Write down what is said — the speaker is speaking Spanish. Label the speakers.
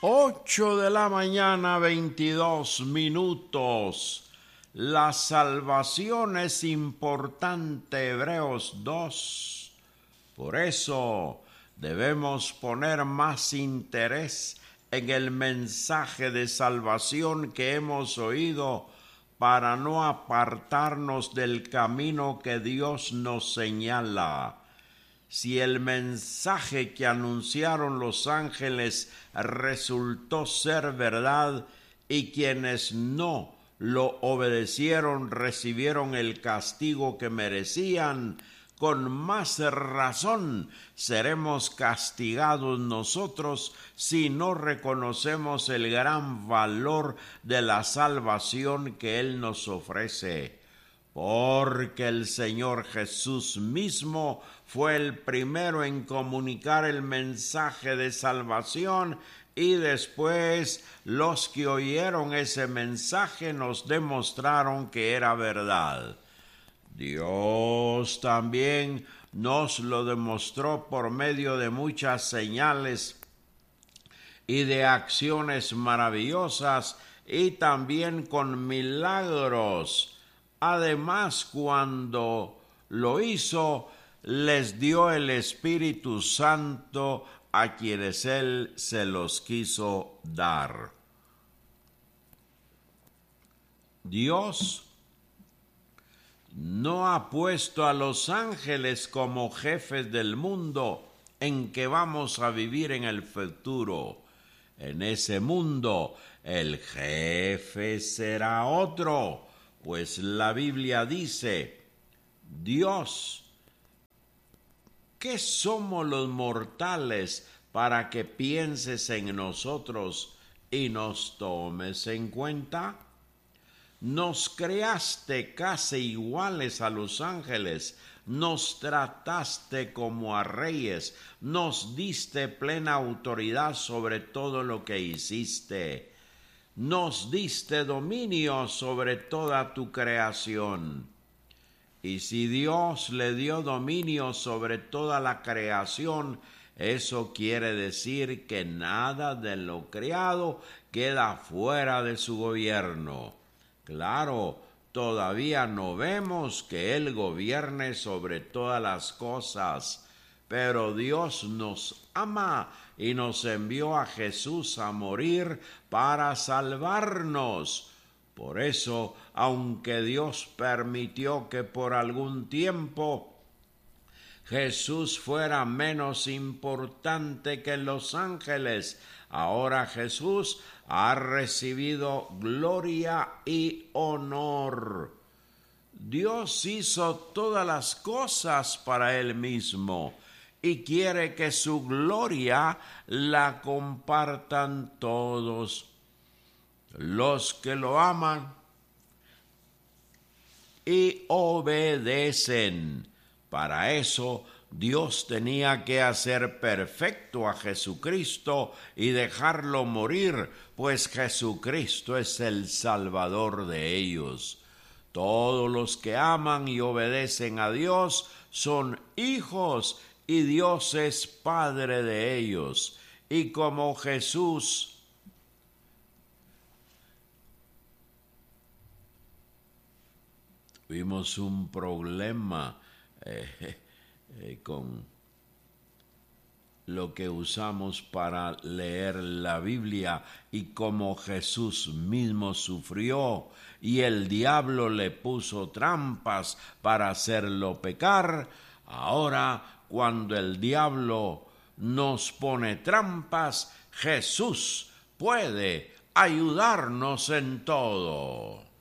Speaker 1: 8 de la mañana, 22 minutos. La salvación es importante, Hebreos 2. Por eso debemos poner más interés en el mensaje de salvación que hemos oído para no apartarnos del camino que Dios nos señala. Si el mensaje que anunciaron los ángeles resultó ser verdad y quienes no lo obedecieron recibieron el castigo que merecían, con más razón seremos castigados nosotros si no reconocemos el gran valor de la salvación que Él nos ofrece. Porque el Señor Jesús mismo fue el primero en comunicar el mensaje de salvación y después los que oyeron ese mensaje nos demostraron que era verdad. Dios también nos lo demostró por medio de muchas señales y de acciones maravillosas y también con milagros. Además, cuando lo hizo, les dio el Espíritu Santo a quienes Él se los quiso dar. Dios no ha puesto a los ángeles como jefes del mundo en que vamos a vivir en el futuro. En ese mundo, el jefe será otro. Pues la Biblia dice, Dios, ¿qué somos los mortales para que pienses en nosotros y nos tomes en cuenta? Nos creaste casi iguales a los ángeles, nos trataste como a reyes, nos diste plena autoridad sobre todo lo que hiciste. Nos diste dominio sobre toda tu creación. Y si Dios le dio dominio sobre toda la creación, eso quiere decir que nada de lo creado queda fuera de su gobierno. Claro, todavía no vemos que Él gobierne sobre todas las cosas, pero Dios nos ama y nos envió a Jesús a morir para salvarnos. Por eso, aunque Dios permitió que por algún tiempo Jesús fuera menos importante que los ángeles, ahora Jesús ha recibido gloria y honor. Dios hizo todas las cosas para Él mismo y quiere que su gloria la compartan todos los que lo aman y obedecen. Para eso Dios tenía que hacer perfecto a Jesucristo y dejarlo morir, pues Jesucristo es el Salvador de ellos. Todos los que aman y obedecen a Dios son hijos y Dios es Padre de ellos. Y como Jesús tuvimos un problema con lo que usamos para leer la Biblia y como Jesús mismo sufrió y el diablo le puso trampas para hacerlo pecar. Ahora, cuando el diablo nos pone trampas, Jesús puede ayudarnos en todo.